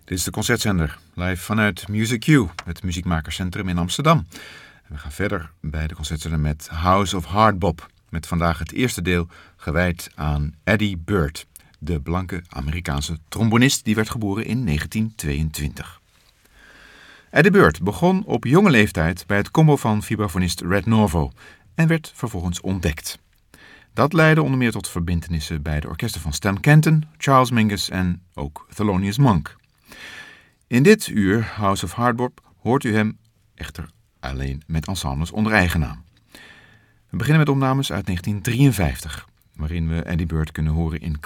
Dit is de Concertzender, live vanuit Music U, het muziekmakerscentrum in Amsterdam. We gaan verder bij de Concertzender met House of Hardbop, met vandaag het eerste deel gewijd aan Eddie Bird, de blanke Amerikaanse trombonist die werd geboren in 1922. Eddie Bird begon op jonge leeftijd bij het combo van vibrafonist Red Norvo en werd vervolgens ontdekt. Dat leidde onder meer tot verbintenissen bij de orkesten van Stan Kenton, Charles Mingus en ook Thelonious Monk. In dit uur, House of Hardbop, hoort u hem echter alleen met ensembles onder eigen naam. We beginnen met opnames uit 1953, waarin we Eddie Bird kunnen horen in